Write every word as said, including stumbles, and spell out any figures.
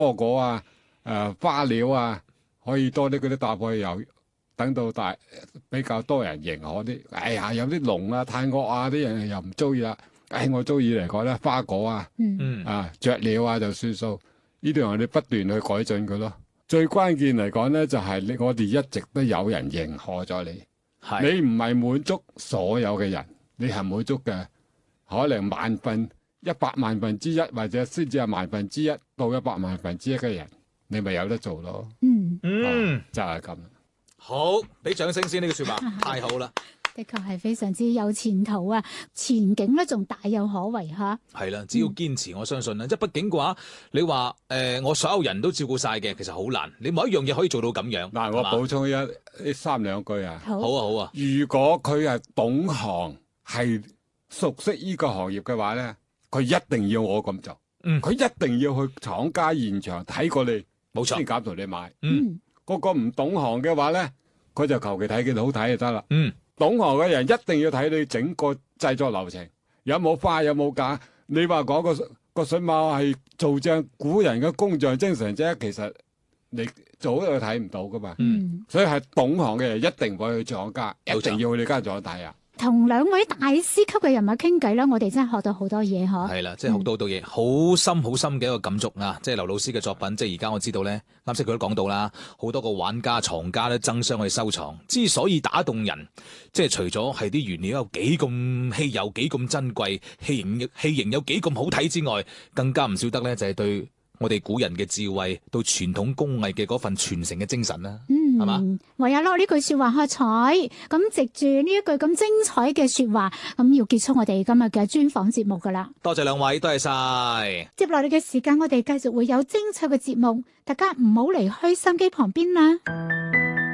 蔬果啊、誒、呃、花料啊，可以多啲嗰啲搭配油，等到大比較多人認可啲。哎呀，有啲龍啊、太惡啊啲人又唔中意啦。哎，我中意嚟講咧，花果啊、 嗯啊雀鳥啊就算數。呢啲我哋不斷去改進佢咯。最關鍵嚟講咧，就係、是、我哋一直都有人認可咗你。 係你唔係滿足所有嘅人，你係滿足嘅可能萬分一百萬分之一，或者先至係萬分之一到一百萬分之一嘅人，你咪有得做咯。 嗯嗯， 啊、就係咁。 好，俾掌聲先，呢句說話太好啦。 的確係非常之有前途啊，前景咧仲大有可為吓。 係啦，只要堅持，我相信咧，即係畢竟嘅話，你話誒、呃，我所有人都照顧晒嘅，其實好難。你冇一樣嘢可以做到咁樣。 嗱，我補充一呢三兩句啊。 好， 好啊，好啊。 如果佢係懂行，係熟悉呢個行業嘅話咧，佢一定要我咁做。 嗯， 佢一定要去廠家現場睇過你， 冇錯先敢同你買。 嗯， 個個唔懂行嘅話咧，佢就求其睇見好睇就得啦。 嗯。 懂行嘅人一定要睇你整個製作流程，有冇花有冇假。你話嗰個個水馬係做正古人嘅工匠精神啫，其實你早就睇唔到噶嘛。 嗯， 所以係懂行嘅人一定會去廠家，一冇錯定要去你間廠睇啊。 同兩位大師級嘅人物傾偈啦，我哋真係學到好多嘢嗬。 係啦，即係學到好多嘢，好深好深嘅一個感觸啊！即係劉老師嘅作品，即係而家我知道咧，啱先佢都講到啦，好多個玩家、藏家都爭相去收藏。之所以打動人，即係除咗係啲原料有幾咁稀有、幾咁珍貴，器型器型有幾咁好睇之外，更加唔少得咧，就係對我哋古人嘅智慧，到傳統工藝嘅嗰份傳承嘅精神啦。 嗯， 係嘛？ 唯有攞呢句說話喝彩，咁藉住呢一句咁精彩嘅說話，咁要結束我哋今日嘅專訪節目噶啦。 多謝兩位，多謝晒。 接落嚟嘅時間，我哋繼續會有精彩嘅節目，大家唔好離開心機旁邊啦。